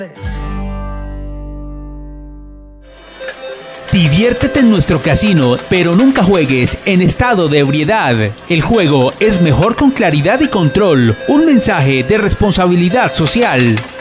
Diviértete en nuestro casino, pero nunca juegues en estado de ebriedad. El juego es mejor con claridad y control. Un mensaje de responsabilidad social.